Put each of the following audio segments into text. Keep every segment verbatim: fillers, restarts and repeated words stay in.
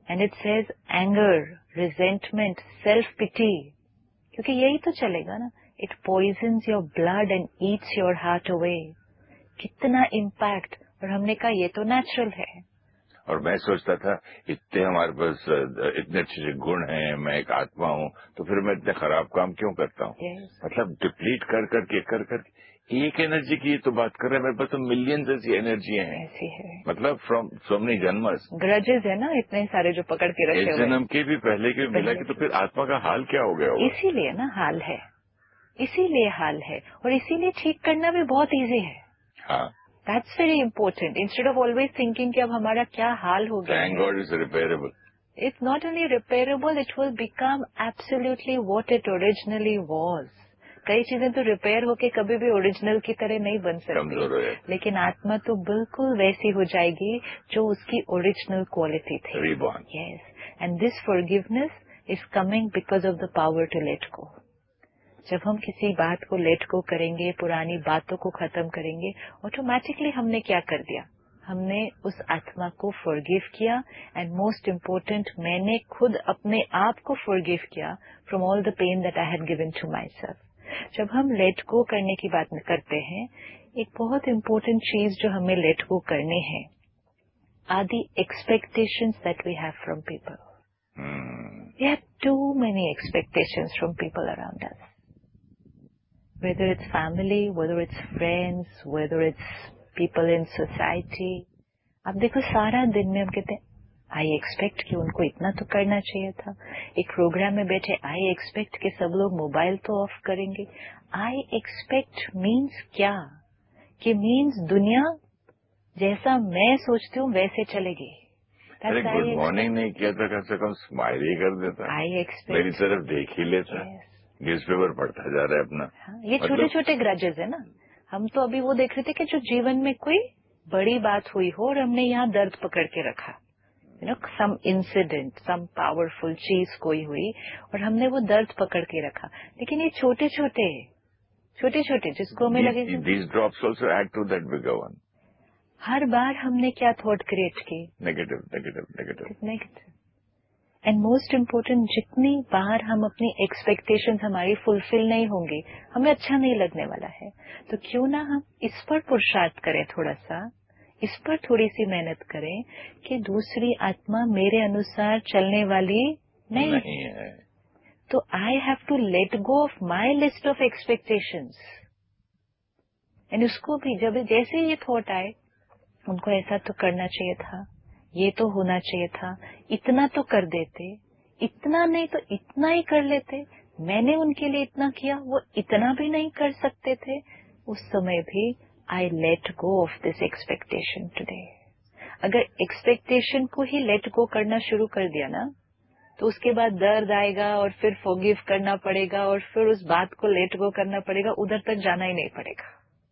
And it says anger, resentment, self पिटी, क्योंकि यही तो चलेगा ना. It poisons your blood and Yeats your heart away. कितना इम्पैक्ट. और हमने कहा ये तो नेचुरल है. और मैं सोचता था इतने हमारे पास इतने अच्छे गुण हैं, मैं एक आत्मा हूँ, तो फिर मैं इतने खराब काम क्यों करता हूँ. yes. मतलब डिप्लीट कर करके कर करके एक एनर्जी की तो बात कर रहे हैं, मेरे पास तो मिलियंस ऐसी एनर्जी हैं. ऐसी है. मतलब फ्रॉम सो मेनी जन्मस. ग्रजेस है ना इतने सारे जो पकड़ के रखे हुए. जन्म के भी पहले के भी मिला के, तो फिर आत्मा का हाल क्या हो गया होगा. इसीलिए ना हाल है. इसीलिए हाल है. और इसीलिए ठीक करना भी बहुत इजी है. हाँ. That's very important. Instead of always thinking कि अब हमारा क्या हाल हो गया है. Thank God it's repairable. It's not only repairable, it will become absolutely what it originally was. कई चीजें तो रिपेयर होके कभी भी ओरिजिनल की तरह नहीं बन सकती, लेकिन आत्मा तो बिल्कुल वैसी हो जाएगी जो उसकी ओरिजिनल क्वालिटी थी. Reborn. Yes. And this forgiveness is coming because of the power to let go. जब हम किसी बात को लेट गो करेंगे, पुरानी बातों को खत्म करेंगे, ऑटोमेटिकली हमने क्या कर दिया, हमने उस आत्मा को फॉरगिव किया. एंड मोस्ट इम्पोर्टेंट, मैंने खुद अपने आप को फॉरगिव किया from all the pen that I had given to my self. जब हम लेट गो करने की बात करते हैं, एक बहुत इम्पोर्टेंट चीज जो हमें लेट गो करनी है are the expectations that we have from people. We have to many expectations from people around us. Whether it's family, whether it's friends, whether it's people in society. अब देखो सारा दिन में हम कहते हैं आई एक्सपेक्ट कि उनको इतना तो करना चाहिए था. एक प्रोग्राम में बैठे आई एक्सपेक्ट कि सब लोग मोबाइल तो ऑफ करेंगे. आई एक्सपेक्ट मीन्स क्या, कि मीन्स दुनिया जैसा मैं सोचती हूँ वैसे चलेगी. अरे गुड मॉर्निंग नहीं किया था, कम से कम स्माइल ही कर देता. आई एक्सपेक्ट मेरी तरफ देख ही लेता. yes. न्यूज़पेपर पढ़ता जा रहा है अपना. हाँ, ये मतलब... छोटे छोटे ग्रजेस है ना. हम तो अभी वो देख रहे थे कि जो जीवन में कोई बड़ी बात हुई हो और हमने यहाँ दर्द पकड़ के रखा, you know, some incident, some powerful चीज कोई हुई और हमने वो दर्द पकड़ के रखा. लेकिन ये छोटे छोटे छोटे छोटे जिसको हमें लगे these drops also add to that bigger one. हर बार हमने क्या थॉट क्रिएट की, negative negative negative negative. And most important, जितनी बार हम अपनी एक्सपेक्टेशंस हमारी फुलफिल नहीं होंगी, हमें अच्छा नहीं लगने वाला है. तो क्यों ना हम इस पर पुरुषार्थ करें, थोड़ा सा इस पर थोड़ी सी मेहनत करें कि दूसरी आत्मा मेरे अनुसार चलने वाली नहीं, नहीं है. तो I have to let go of my list of expectations. And उसको भी जब जैसे ये थॉट आए, उनको ऐसा तो करना चाहिए था, ये तो होना चाहिए था, इतना तो कर देते, इतना नहीं तो इतना ही कर लेते, मैंने उनके लिए इतना किया, वो इतना भी नहीं कर सकते थे. उस समय भी I let go of this expectation today. अगर एक्सपेक्टेशन को ही लेट गो करना शुरू कर दिया ना, तो उसके बाद दर्द आएगा और फिर फॉरगिव करना पड़ेगा और फिर उस बात को लेट गो करना पड़ेगा. उधर तक जाना ही नहीं पड़ेगा,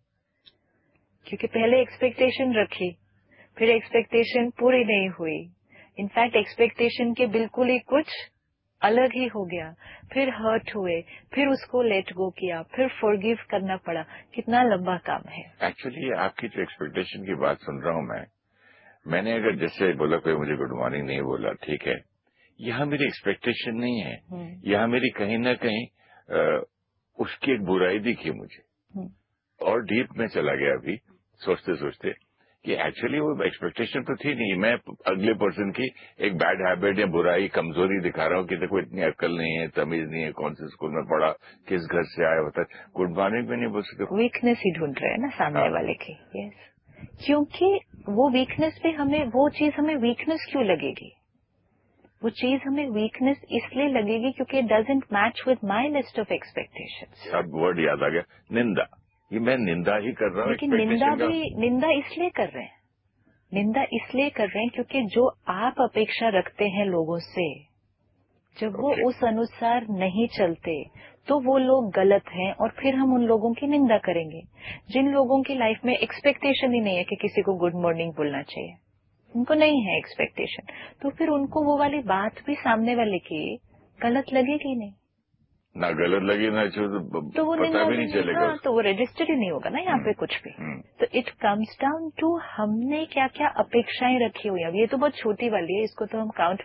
क्योंकि पहले एक्सपेक्टेशन रखी, फिर एक्सपेक्टेशन पूरी नहीं हुई, इनफैक्ट एक्सपेक्टेशन के बिल्कुल ही कुछ अलग ही हो गया, फिर हर्ट हुए, फिर उसको लेट गो किया, फिर फॉरगिव करना पड़ा. कितना लंबा काम है. एक्चुअली आपकी जो एक्सपेक्टेशन की बात सुन रहा हूँ मैं, मैंने अगर जैसे बोला कोई मुझे गुड मॉर्निंग नहीं बोला, ठीक है, यहाँ मेरी एक्सपेक्टेशन नहीं है, यहाँ मेरी कहीं ना कहीं आ, उसकी एक बुराई दिखी मुझे. और डीप में चला गया अभी सोचते सोचते कि एक्चुअली वो एक्सपेक्टेशन तो थी नहीं, मैं अगले पर्सन की एक बैड हैबिट या बुराई, कमजोरी दिखा रहा हूँ कि देखो इतनी अक्ल नहीं है, तमीज नहीं है, कौन से स्कूल में पढ़ा, किस घर से आया होता है, गुड मॉर्निंग भी नहीं बोल सकते. वीकनेस ही ढूंढ रहे हैं ना सामने हाँ. वाले की. यस, क्योंकि वो वीकनेस भी हमें, वो चीज हमें वीकनेस क्यों लगेगी, वो चीज हमें वीकनेस इसलिए लगेगी क्योंकि it doesn't match with my list of expectations. सब वर्ड याद आ गया, निंदा. ये मैं निंदा ही कर रहा हूँ. लेकिन निंदा भी, निंदा इसलिए कर रहे हैं, निंदा इसलिए कर रहे हैं क्योंकि जो आप अपेक्षा रखते हैं लोगों से, जब वो okay. उस अनुसार नहीं चलते तो वो लोग गलत हैं और फिर हम उन लोगों की निंदा करेंगे. जिन लोगों की लाइफ में एक्सपेक्टेशन ही नहीं है कि किसी को गुड मॉर्निंग बोलना चाहिए, उनको नहीं है एक्सपेक्टेशन, तो फिर उनको वो वाली बात भी सामने वाले की गलत लगेगी नहीं. ना गलत लगी ना तो, तो वो पता भी नहीं चलेगा. हाँ, तो वो रजिस्टर ही नहीं होगा ना यहाँ पे कुछ भी. तो इट कम्स डाउन टू हमने क्या क्या अपेक्षाएं रखी हुई. अब ये तो बहुत छोटी वाली है, इसको तो हम काउंट